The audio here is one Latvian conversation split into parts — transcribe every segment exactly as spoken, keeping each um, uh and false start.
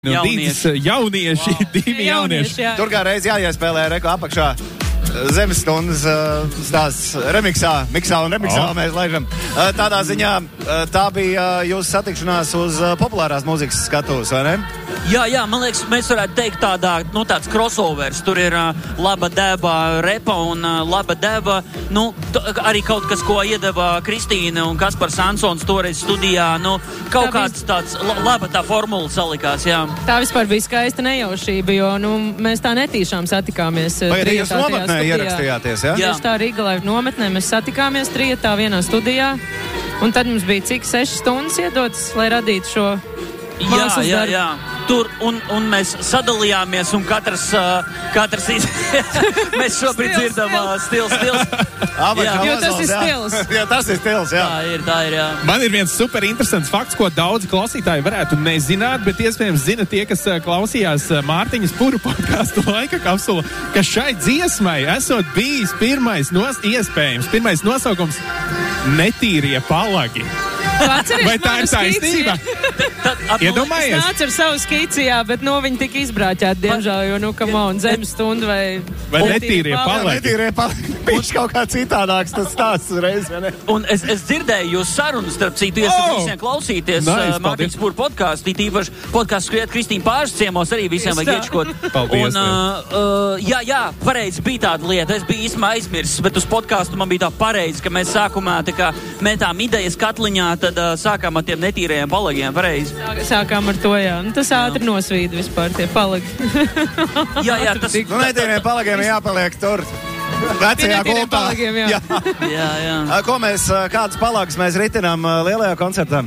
Nu, jaunieši. jaunieši, wow. divi jaunieši. jaunieši Tur kā reiz jāiespēlē reku apakšā zemes stundas uh, stāsts remiksā, miksā un remiksā oh. mēs laižam. Uh, tādā ziņā uh, tā bija uh, jūsu satikšanās uz uh, populārās mūzikas skatuves, vai ne? Jā, jā, man liekas, mēs varētu teikt tādā, nu tāds crossovers. Tur ir uh, laba deba repa un uh, laba deba, nu, t- arī kaut kas, ko iedeva Kristīna un Kaspars Ansons toreiz studijā, nu, kaut tā kāds bija... tāds la- laba tā formula salikās, jā. Tā vispār bija skaista nejaušība, jo, nu, mēs tā netīšām satikāmies. Vai arī jūs nometnē ierakstījāties, jā? Jā, tā Rīga Live nometnē mēs satikāmies trijotā vienā studijā, un tad mums bija cik sešas stundas iedotas, lai radītu šo mākslas jā, jā, darbu. jā. Tur, un, un mēs sadalījāmies, un katrs, uh, katrs iz... mēs šobrīd Stils, dzirdam uh, stils, stils. Jā, jo tas ir stils. Jā, tas ir stils, jā. Tā ir, tā ir, jā. Man ir viens super interesants fakts, ko daudzi klausītāji varētu nezināt, bet iespējams zina tie, kas uh, klausījās uh, Mārtiņas Puru podcastu Laika kapsula, ka šai dziesmai esot bijis pirmais, nos, iespējams, pirmais nosaukums Netīrie palagi. Vai tā ir taisnība? Iedomājies? Es nācu ar savu skici, jā, bet no viņi tika izbrāķēti, diemžēl, jo, nu, kam on, zemes stunda vai... Vai netīrie palagi? Netīrie palagi. Viņš kaut kā citādāks tas stāsts reiz, vai ne? Un es, es dzirdēju jūs sarunas, starp citu, iesaka Oh! visiem klausīties Nice, uh, Mārtiņas Puru podkāstu, tīpaši podkāstu skriet Kristīna Pāržas ciemos, arī visiem vajag iečkot. Paldies. Un, uh, uh, jā, jā, pareizi bija tāda lieta, es biju īstenībā aizmirsis, bet uz podkāstu man bija tā pareizi, ka mēs sākumā tā kā metām idejas katliņā, tad uh, sākām ar tiem netīrajiem palagiem, pareizi. Sākām ar to, jā. Nu, tas ātri nosvīd vispār tie palagi. Jā, jā, tas... Nu, netīriem palagiem jāpaliek tur. Vecajā Netīriem gultā. palagiem, jā. jā. jā, jā. Ko mēs, kādus palagus mēs ritinām lielajā koncertā?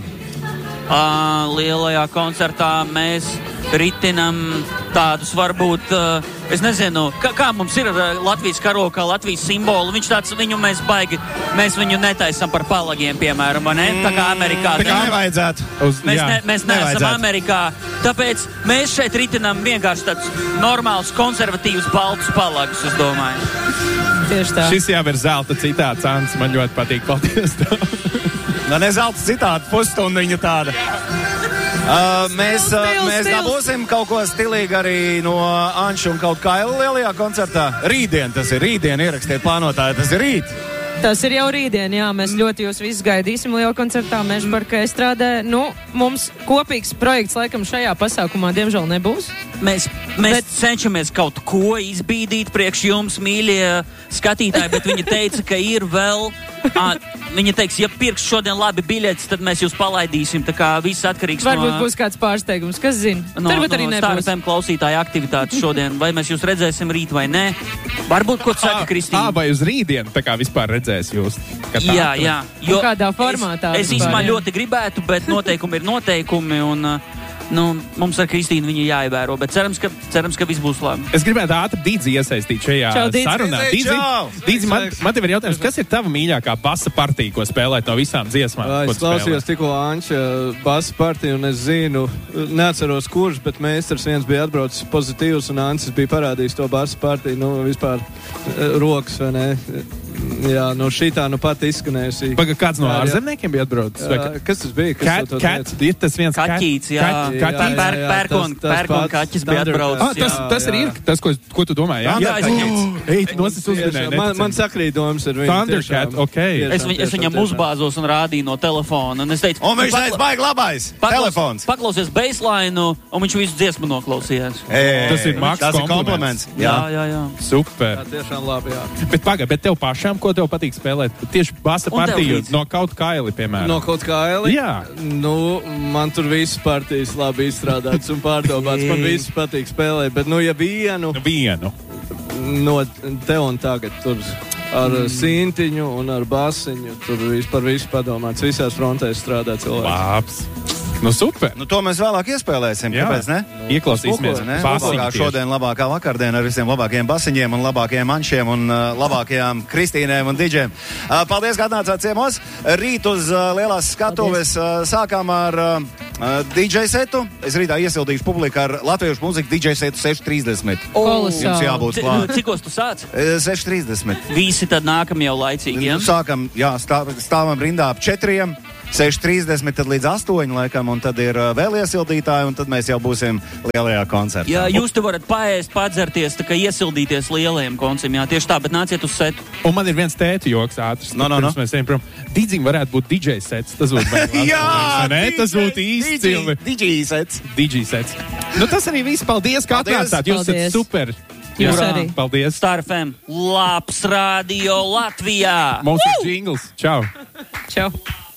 Uh, lielajā koncertā mēs ritinam tādus varbūt, uh, es nezinu, kā, kā mums ir uh, Latvijas karoga, kā Latvijas simbolu, viņš tāds, viņu mēs baigi, mēs viņu netaisam par palagiem, piemēram, ne? Tā kā Amerikā. Tā kā nevajadzētu. Uz, Mēs, jā. ne, mēs neesam Amerikā, tāpēc mēs šeit ritinam vienkārši tāds normāls, konservatīvs, baltus palagus, es domāju. Tieši tā. Šis jau ir zelta citāts, Ants, man ļoti patīk, paldies tev. Nu, ne zelta citāta, pusstunda viņa tāda. Uh, mēs, uh, Stils, mēs stils. dabūsim kaut ko stilīgu arī no Anša un kaut Kaila lielajā koncertā. Rītdien tas ir, rītdien ierakstiet plānotāji, tas ir rīt. Tas ir jau rītdien, jā, mēs ļoti jūs visus gaidīsim lielā koncertā Meža parka estrādē. Nu, mums kopīgs projekts laikam šajā pasākumā, diemžēl, nebūs. Mēs, mēs Bet- cenšamies kaut ko izbīdīt priekš jums, mīļie skatītāji, bet viņi teica, ka ir vēl... À, viņa teiks, ja pirks šodien labi biļetes, tad mēs jūs palaidīsim, tā kā viss atkarīgs Varbūt no... būs kāds pārsteigums, kas zina. No, Varbūt arī no nebūs. Star F M klausītāja aktivitātes šodien. Vai mēs jūs redzēsim rīt vai nē? Varbūt, ko tu saki, Kristīna? Ā, vai uz rītdienu tā kā vispār redzēs jūs? Ka tā Jā, tur- jā. Un kādā formātā Es, es vispār, īstenībā jā. ļoti gribētu, bet noteikumi ir noteikumi, un uh, nu, mums ar Kristīnu viņi jāievēro, bet cerams, ka, cerams, ka viss būs labi. Es gribētu ātri Dīdzi iesaistīt šajā Čau, Dīdzi. sarunā. Dīdzi, Dīdzi, čau! Dīdzi, man, man tev ir jautājums, kas ir tava mīļākā basa partija, ko spēlēt no visām dziesmām? ko Es tu spēlē? klausījos tikko Anča basa partiju, un es zinu, neatceros kurš, bet meistars viens bija atbraucis pozitīvs, un Ancis bija parādījis to basa partiju, nu, vispār eh, rokas, vai ne? Jā, no šitā nu pat izskanējusi. Paga, kāds no Jā, jā. ārzemniekiem bija atbraucis? Vai Jā, ka- kas tas bija? Kas Kat, to kat, teica? ir tas viens Kaķīts, jā. Kaķ, Jā, kaķīts? jā, Pēr- jā, pērkon- tas- tas pērkon pats kaķis bija Thundercats. atbraucis. Ah, tas, Jā, tas arī jā. ir tas, ko, ko tu domā, jā? Jā, es viņam- Oh, Ej, tu nosis uzvinēji. Tiešām, man, man sakrīdojums ir viņu. Thundercat, tiešām, ok. tiešām, Es, viņ, es tiešām, viņam tiešām. uzbāzos un rādīju no telefona, un es teicu, Un viņš "Nu, teica, pakla- baigi labais. paklaus- Telefons. Paklausies baseline, un viņš visu dziesmu noklausījās. Ei, Tas ir maks tas ir kompliments. kompliments. Jā, jā, jā. Super. Jā, tiešām labi, jā. Bet paga, bet tev pašām, ko tev patīk spēlēt? Tieši basa Un tev partiju līdzi. no kaut kaili, piemēram. No kaut kā Eli? Jā. Nu, man tur viss partijas labi izstrādāts un pārdomāts. Man viss patīk spēlēt, bet, nu, ja vienu Nu, vienu. no te un tagad tur ar mm. sintiņu un ar basiņu, tur vispār viss padomāts. Visās frontēs strādā cilvēks. Labs. Nu, super. Nu, to mēs vēlāk iespēlēsim, Jā. kāpēc ne? Ieklausīsimies. Spoko, ne? Basiņu Labākā tieši. šodien labākā vakardiena ar visiem labākajiem basiņiem un labākajiem manšiem un uh, labākajām Kristīnēm un Didžiem. Uh, paldies, ka atnācāt ciemos. Rīt uz uh, lielās skatuves uh, sākām ar uh, D J setu. Es rītā iesildīšu publiku ar latviešu mūziku D J setu seši trīsdesmit. Kolosāli. Jums jābūt C- klāt. Cikos tu sāc? Uh, seši trīsdesmit. Visi tad nākam jau laicīgi, ja? Sākam, jā, stāv, stāvam rindā ap četriem. seši trīsdesmit tad līdz astoņi laikam, un tad ir vēl iesildītāji, un tad mēs jau būsim lielajā koncertā. Jā, jūs te varat paēst, padzerties, tā kā iesildīties lielajiem koncim, jā, tieši tā, bet nāciet uz setu. Un man ir viens tēti joks ātrs. No, no, no. Mēs ejam prom. Dīdzim varētu būt D J sets, tas būtu vēl. Jā, ne? Tas būtu īsti. D J sets. D J sets. Nu, tas arī viss. Paldies, ka atnācāt. Jūs esat super. Jūs Jā. arī. Paldies. Star F M, labs radio Latvijā. Mums ir jingls. Čau. Čau.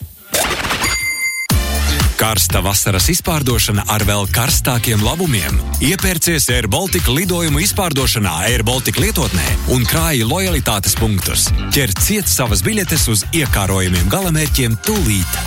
Karsta vasaras izpārdošana ar vēl karstākiem labumiem. Iepērcies Air Baltica lidojumu izpārdošanā Air Baltica lietotnē un krāji lojalitātes punktus. Ķer ciet savas biļetes uz iekārojumiem galamērķiem tūlīt.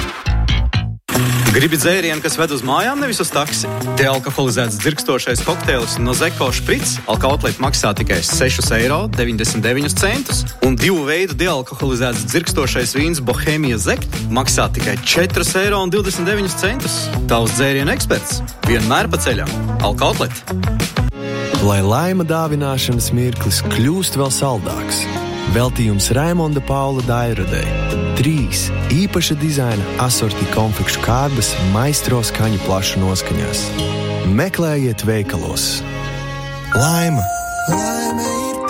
Gribi dzērienu, kas ved uz mājām, nevis uz taksi? Dealkoholizēts dzirkstošais kokteils Nozeko šprits alkautlet maksā tikai seši eiro deviņdesmit deviņi centus, un divu veidu dealkoholizēts dzirkstošais vīns Bohemija Zekt maksā tikai četri eiro divdesmit deviņi centus. Tavs dzērienu eksperts vienmēr pa ceļam. Alkautlet. Lai laima dāvināšanas mirklis kļūst vēl saldāks. Veltījums Raimonda Paula Dairadei. Trīs īpaša dizaina asorti konfekšu kārdas maistro skaņu plašu noskaņās. Meklējiet veikalos. Laima! Laime ir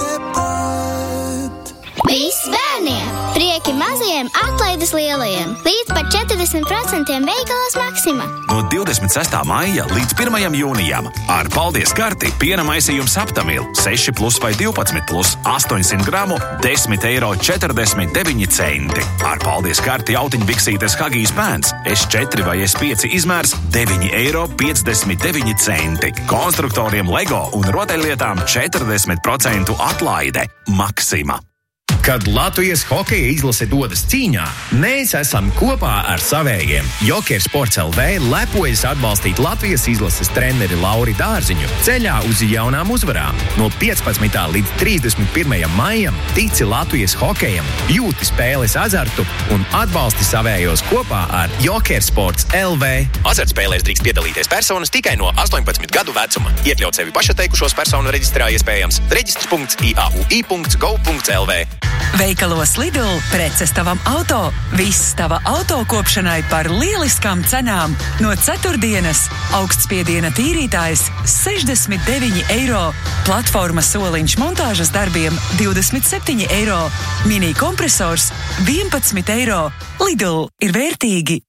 tepat! Viss bērniem! Prieki mazajiem, atlaides lielajiem! Līdz pat četrdesmit procentiem veikalos Maksima! No divdesmit sestā maija līdz pirmajam jūnijam ar paldies karti piena maisījums Aptamil seši plus vai divpadsmit plus astoņsimt gramu desmit eiro četrdesmit deviņi centi. Ar paldies karti autiņbiksītes Hagijs pēns S četri vai S pieci izmērs deviņi eiro piecdesmit deviņi centi. Konstruktoriem Lego un rotaļlietām četrdesmit procentu atlaide. Maksima. Kad Latvijas hokeja izlase dodas cīņā, mēs esam kopā ar savējiem. Joker Sports L V lepojas atbalstīt Latvijas izlases treneri Lauri Dārziņu ceļā uz jaunām uzvarām. No piecpadsmitā līdz trīsdesmit pirmajam maijam tici Latvijas hokejam, jūti spēles azartu un atbalsti savējos kopā ar Joker Sports L V. Azartspēlēs drīkst piedalīties personas tikai no astoņpadsmit gadu vecuma. Iekļaut sevi pašateikušos personu reģistrā iespējams reģistrs punkts i a u i punkts gov punkts l v. Veikalos Lidl preces tavam auto. Viss tava auto kopšanai par lieliskām cenām. No ceturtdienas augstspiediena tīrītājs sešdesmit deviņi eiro. Platforma soliņš montāžas darbiem divdesmit septiņi eiro. Mini kompresors vienpadsmit eiro. Lidl ir vērtīgi.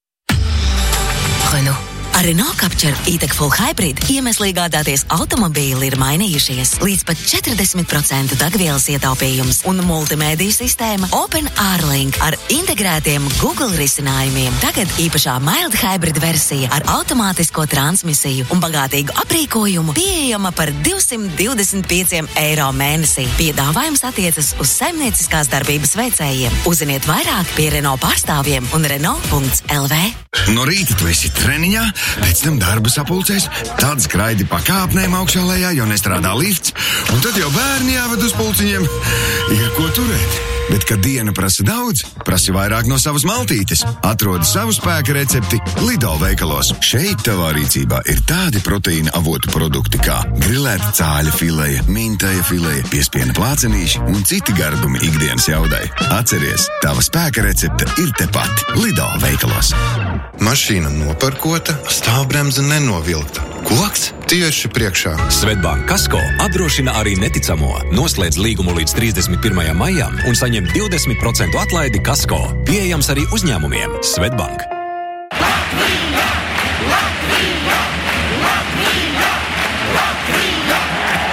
Renault. Ar Renault Captur e-Tech Full Hybrid iemesli gādāties automobīli ir mainījušies. Līdz pat četrdesmit procenti degvielas ietaupījums un multimēdiju sistēma Open R-Link ar integrētiem Google risinājumiem. Tagad īpašā Mild Hybrid versija ar automātisko transmisiju un bagātīgu aprīkojumu pieejama par divsimt divdesmit pieci eiro mēnesī. Piedāvājums attiecas uz saimnieciskās darbības veicējiem. Uzziniet vairāk pie Renault pārstāvjiem un Renault punkts l v. No rīta tu esi treniņā, pēc tam darba sapulcēs, tad skraidi pa kāpnēm augšā lejā, jo nestrādā lifts, un tad jau bērni jāved uz pulciņiem. Ir ko turēt. Bet, kad diena prasa daudz, prasi vairāk no savas maltītes. Atrodi savu spēka recepti Lidl veikalos. Šeit tavā rīcībā ir tādi proteīna avotu produkti kā grilēta cāļa fileja, mintaja fileja, piespiena plācenīši un citi gardumi ikdienas jaudai. Atceries, tava spēka recepte ir tepat Lidl veikalos. Mašīna noparkota, stāvbremze nenovilkta. Koks tieši priekšā. Svetbank Kasko apdrošina arī neticamo. Noslēdz līgumu līdz trīsdesmit pirmajam maijam un saņem divdesmit procentu atlaidi Kasko. Pieejams arī uzņēmumiem. Svetbank. Latvija! Latvija! Latvija! Latvija!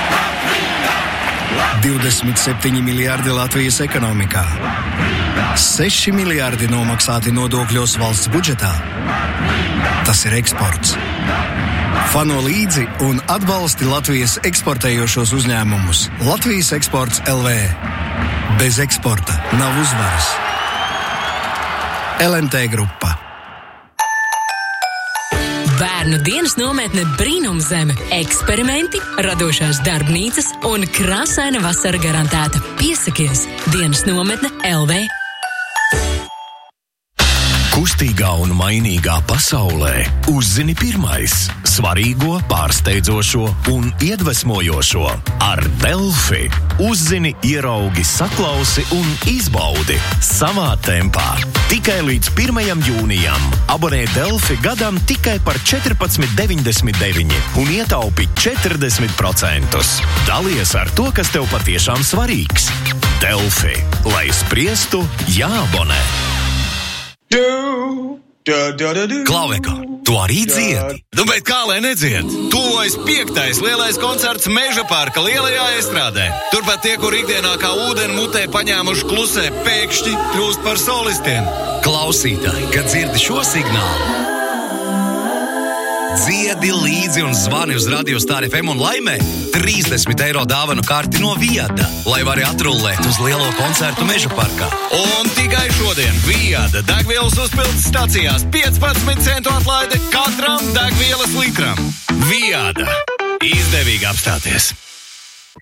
Latvija! divdesmit septiņi miljardi Latvijas ekonomikā. seši miljardi nomaksāti nodokļos valsts budžetā. Tas ir eksports. Fano līdzi un atbalsti Latvijas eksportējošos uzņēmumus. Latvijas eksports L V. Bez eksporta nav uzvaras. L M T grupa. Bērnu dienas nometne Brīnumzeme, eksperimenti, radošās darbnīcas un krāsaina vasara garantēta. Piesakies! Dienas nometne L V. Kustīgā un mainīgā pasaulē uzzini pirmais svarīgo, pārsteidzošo un iedvesmojošo ar Delfi. Uzzini, ieraugi, saklausi un izbaudi savā tempā. Tikai līdz pirmajam jūnijam abonē Delfi gadam tikai par četrpadsmit deviņdesmit deviņi un ietaupi četrdesmit procentus. Dalies ar to, kas tev patiešām svarīgs. Delfi, lai spriestu, jāabonē. Klauveko, tu arī dziedi? Nu, bet kā lai nedzied? Tuvojas piektais lielais koncerts Meža parka lielajā estrādē. Turpat tie, kur ikdienā kā ūdeni mutē paņēmuši klusē, pēkšņi kļūst par solistiem. Klausītāji, kad dzirdi šo signālu, dziedi līdzi un zvani uz Radio Star F M un laimē trīsdesmit eiro dāvanu karti no Viada, lai vari atrullēt uz lielo koncertu Meža parkā. Un tikai šodien Viada degvielas uzpildes stacijās piecpadsmit centu atlaide katram degvielas litram. Viada. Izdevīgi apstāties.